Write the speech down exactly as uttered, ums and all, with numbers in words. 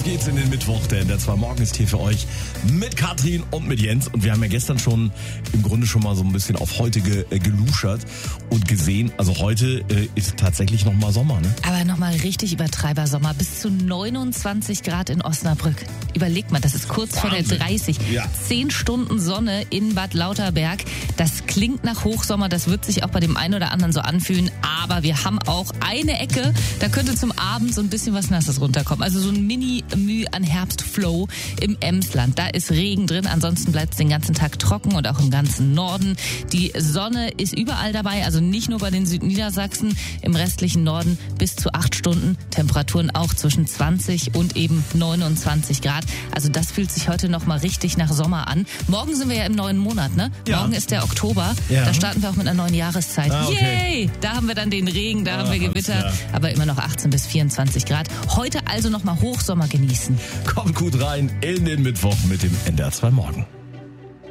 Auf geht's in den Mittwoch, der N D R zwei Morgen ist hier für euch mit Katrin und mit Jens. Und wir haben ja gestern schon im Grunde schon mal so ein bisschen auf heute ge, äh, geluschert und gesehen, also heute äh, ist tatsächlich nochmal Sommer, ne? Aber nochmal richtig Übertreiber-Sommer, bis zu neunundzwanzig Grad in Osnabrück. Überlegt mal, das ist kurz Wahnsinn. Vor der dreißig. Ja. Zehn Stunden Sonne in Bad Lauterberg. Das klingt nach Hochsommer, das wird sich auch bei dem einen oder anderen so anfühlen. Aber wir haben auch eine Ecke, da könnte zum Abend so ein bisschen was Nasses runterkommen. Also so ein Mini-Mühe an Herbstflow im Emsland. Da ist Regen drin, ansonsten bleibt es den ganzen Tag trocken und auch im ganzen Norden. Die Sonne ist überall dabei, also nicht nur bei den Südniedersachsen, im restlichen Norden bis zu acht Stunden. Temperaturen auch zwischen zwanzig und eben neunundzwanzig Grad. Also das fühlt sich heute nochmal richtig nach Sommer an. Morgen sind wir ja im neuen Monat, ne? Ja. Morgen ist der Oktober. Ja. Da starten wir auch mit einer neuen Jahreszeit. Ah, okay. Yay! Da haben wir dann den Regen, da Ah, haben wir Gewitter, klar. aber immer noch achtzehn bis vierundzwanzig Grad. Heute also nochmal Hochsommer genießen. Kommt gut rein in den Mittwoch mit dem N D R zwei Morgen.